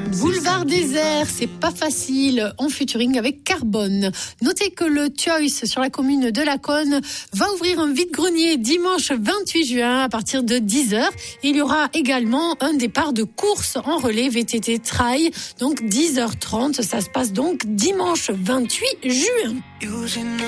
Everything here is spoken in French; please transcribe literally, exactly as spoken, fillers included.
Boulevard désert, c'est pas facile, en featuring avec Carbone. Notez que le Choice sur la commune de Laconne va ouvrir un vide-grenier dimanche vingt-huit juin à partir de dix heures. Il y aura également un départ de course en relais V T T Trail, donc dix heures trente. Ça se passe donc dimanche vingt-huit juin.